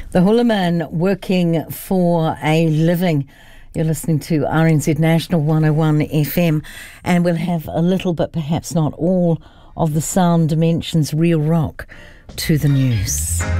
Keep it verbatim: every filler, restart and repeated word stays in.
The hula man working for a living. You're listening to R N Z National one oh one F M, and we'll have a little but perhaps not all of the Sound Dimensions Real Rock to the news.